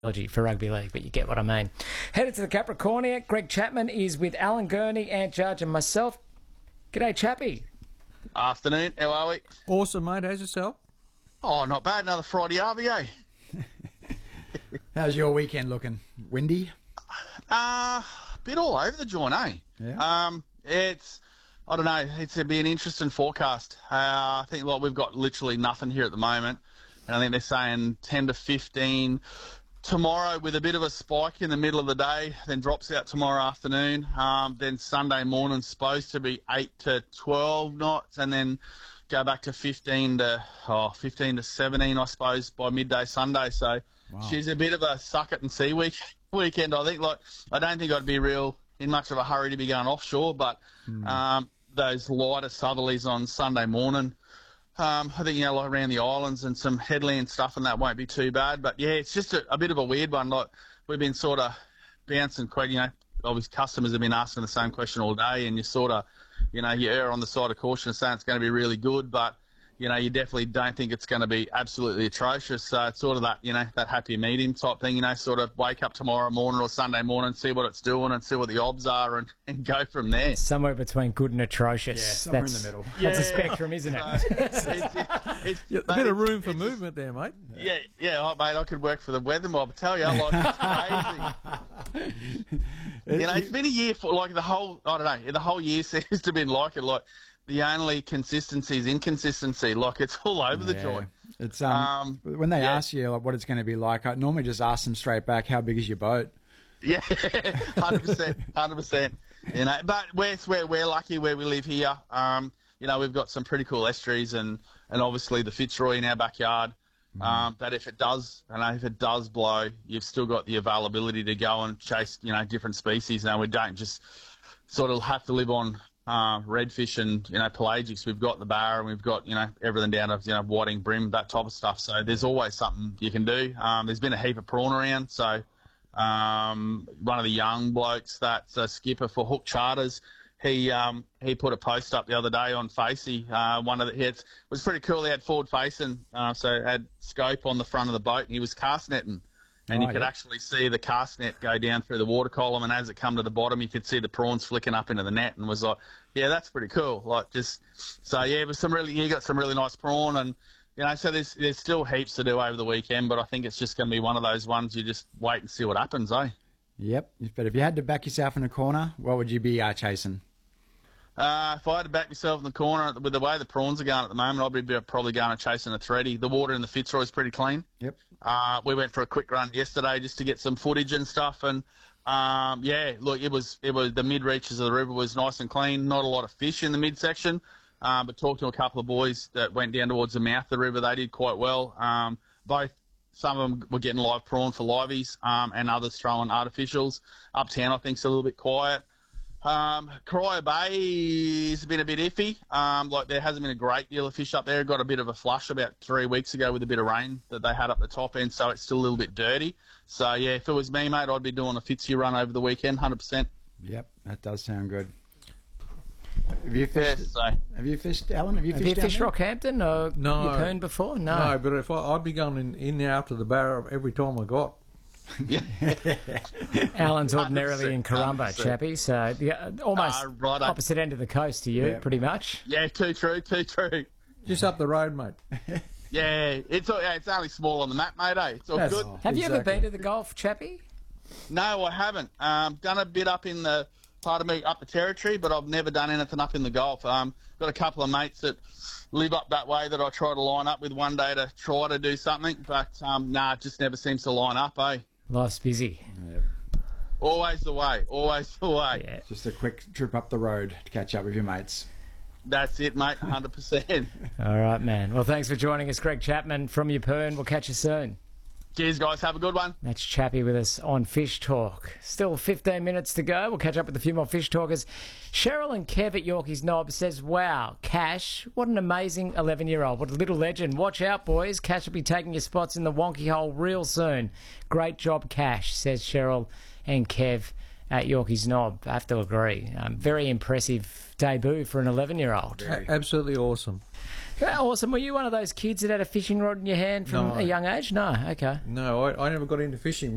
for rugby league, but you get what I mean. Headed to the Capricornia, Greg Chapman is with Alan Gurney, Ant Judge and myself. G'day, Chappie. Afternoon, how are we? Awesome, mate. How's yourself? Oh, not bad. Another Friday RBA. How's your weekend looking? Windy? Bit all over the joint, eh? Yeah. I don't know, it's going to be an interesting forecast. I think we've got literally nothing here at the moment. And I think they're saying 10 to 15 tomorrow with a bit of a spike in the middle of the day, then drops out tomorrow afternoon. Then Sunday morning's supposed to be 8 to 12 knots, and then go back to 15 to 17, I suppose, by midday Sunday. So she's a bit of a suck it and see weekend. I think, I don't think I'd be in much of a hurry to be going offshore, but those lighter southerlies on Sunday morning, I think, around the islands and some headland stuff, and that won't be too bad. But, yeah, it's just a bit of a weird one. We've been sort of bouncing quite, obviously customers have been asking the same question all day, and you sort of, you err on the side of caution and saying it's going to be really good, but, you definitely don't think it's going to be absolutely atrocious. So it's sort of that, that happy medium type thing, sort of wake up tomorrow morning or Sunday morning, see what it's doing and see what the odds are and go from there. Somewhere between good and atrocious. Yeah, somewhere in the middle. That's a spectrum, isn't it? It's A bit of room for movement there, mate. Yeah, mate, I could work for the weather mob, I tell you. It's crazy. It's been a year for, the whole year seems to have been like it. The only consistency is inconsistency. It's all over the joint. It's when they ask you what it's going to be like, I normally just ask them straight back, how big is your boat? Yeah, 100%. But we're lucky where we live here. We've got some pretty cool estuaries and obviously the Fitzroy in our backyard. That if it does blow, you've still got the availability to go and chase, different species. We don't just sort of have to live on redfish and pelagics. We've got the bar and we've got everything down to whiting, brim, that type of stuff. So there's always something you can do. There's been a heap of prawn around. So one of the young blokes that's a skipper for Hook Charters, he put a post up the other day on Facey. It was pretty cool. He had forward facing, so had scope on the front of the boat, and he was cast netting. And you could actually see the cast net go down through the water column, and as it come to the bottom, you could see the prawns flicking up into the net, and was like, yeah, that's pretty cool. It was you got some really nice prawn, and so there's still heaps to do over the weekend, but I think it's just going to be one of those ones you just wait and see what happens, eh? Yep. But if you had to back yourself in a corner, what would you be chasing? If I had to back myself in the corner, with the way the prawns are going at the moment, I'd be probably going and chasing a thready. The water in the Fitzroy is pretty clean. Yep. We went for a quick run yesterday just to get some footage and stuff, and it was the mid reaches of the river was nice and clean. Not a lot of fish in the midsection, but talked to a couple of boys that went down towards the mouth of the river. They did quite well. Some of them were getting live prawn for liveys, and others throwing artificials. Uptown, I think, is a little bit quiet. Corio Bay has been a bit iffy. There hasn't been a great deal of fish up there. It got a bit of a flush about 3 weeks ago with a bit of rain that they had up the top end, so it's still a little bit dirty. So, yeah, if it was me, mate, I'd be doing a Fitzroy run over the weekend, 100%. Yep, that does sound good. Have you fished, Alan? Have you fished Rockhampton or No. Yeppoon before? No, but if I'd be going in and out to the bar every time I got. Alan's ordinarily in Corumba, 100%. Chappie, so almost righto. opposite end of the coast to you, pretty much. Yeah, too true. Just up the road, mate. Yeah, it's only small on the map, mate, eh? It's all good. Have you ever been to the Gulf, Chappie? No, I haven't. Done a bit up in the up the territory, but I've never done anything up in the Gulf. Got a couple of mates that live up that way that I try to line up with one day to try to do something, but it just never seems to line up, eh? Life's busy. Yep. Always the way. Yeah. Just a quick trip up the road to catch up with your mates. That's it, mate, 100%. All right, man. Well, thanks for joining us, Greg Chapman from Yeppoon. We'll catch you soon. Cheers, guys. Have a good one. That's Chappie with us on Fish Talk. Still 15 minutes to go. We'll catch up with a few more Fish Talkers. Cheryl and Kev at Yorkie's Knob says, wow, Cash, what an amazing 11-year-old. What a little legend. Watch out, boys. Cash will be taking your spots in the wonky hole real soon. Great job, Cash, says Cheryl and Kev at Yorkie's Knob. I have to agree. Very impressive debut for an 11-year-old. Absolutely awesome. Yeah, awesome. Were you one of those kids that had a fishing rod in your hand from No. a young age? No, okay. No, I never got into fishing.